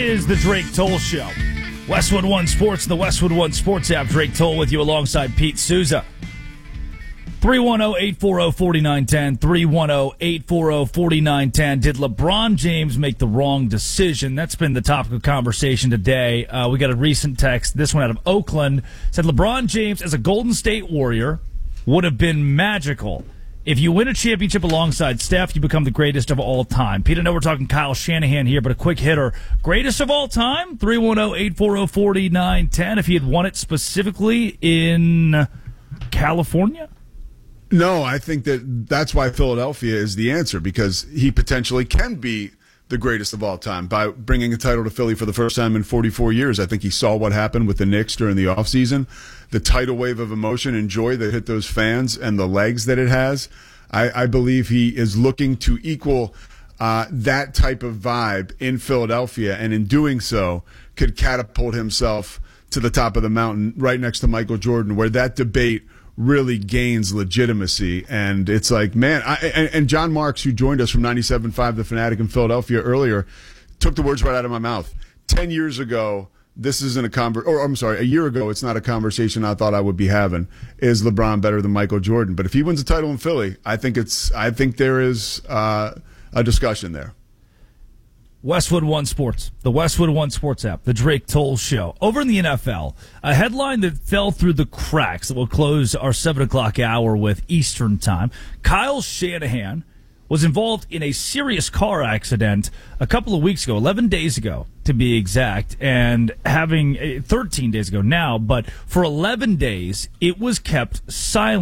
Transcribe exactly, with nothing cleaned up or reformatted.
is the Drake Toll Show. Westwood One Sports, the Westwood One Sports app. Drake Toll with you alongside Pete Souza. three one zero, eight four zero, four nine one zero, three one zero, eight four zero, four nine one zero. Did LeBron James make the wrong decision? That's been the topic of conversation today. Uh, we got a recent text, this one out of Oakland, said LeBron James as a Golden State Warrior would have been magical. If you win a championship alongside Steph, you become the greatest of all time. Pete, I know we're talking Kyle Shanahan here, but a quick hitter. Greatest of all time? three one zero, eight four zero, four nine one zero. If he had won it specifically in California? No, I think that that's why Philadelphia is the answer, because he potentially can be the greatest of all time by bringing a title to Philly for the first time in forty-four years. I think he saw what happened with the Knicks during the offseason, the tidal wave of emotion and joy that hit those fans and the legs that it has. I, I believe he is looking to equal uh, that type of vibe in Philadelphia, and in doing so could catapult himself to the top of the mountain right next to Michael Jordan, where that debate really gains legitimacy. And it's like, man, I, and, and John Marks, who joined us from ninety-seven point five The Fanatic in Philadelphia earlier, took the words right out of my mouth. Ten years ago, this isn't a conver- or I'm sorry, a year ago, it's not a conversation I thought I would be having. Is LeBron better than Michael Jordan? But if he wins a title in Philly, I think it's, I think there is uh, a discussion there. Westwood One Sports, the Westwood One Sports app, the Drake Toll Show. Over in the N F L, a headline that fell through the cracks that will close our seven o'clock hour with Eastern Time. Kyle Shanahan was involved in a serious car accident a couple of weeks ago, eleven days ago to be exact, and having thirteen days ago now, but for eleven days, it was kept silent.